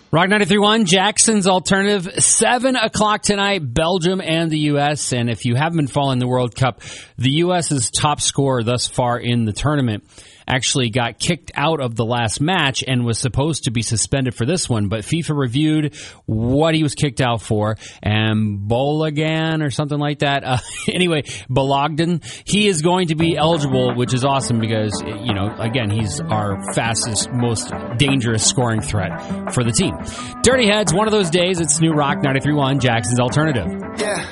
Rock 93.1, Jackson's Alternative, 7 o'clock tonight, Belgium and the U.S. And if you haven't been following the World Cup, the U.S.'s top scorer thus far in the tournament actually got kicked out of the last match and was supposed to be suspended for this one, but FIFA reviewed what he was kicked out for, and Balogun or something like that. Anyway, Balogun, he is going to be eligible, which is awesome because, you know, again, he's our fastest, most dangerous scoring threat for the team. Dirty Heads, one of those days. It's New Rock 93.1, Jackson's Alternative. Yeah.